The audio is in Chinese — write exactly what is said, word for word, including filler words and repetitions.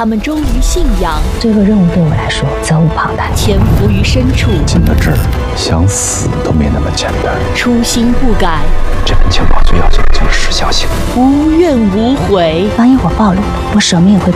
他们忠于信仰， 这个任务对我来说责无旁贷。 潜伏于深处， 进了这儿，想死都没那么简单。 初心不改， 这份情报最要紧的就是时效性。 无怨无悔。 当一伙暴露了，我舍命也会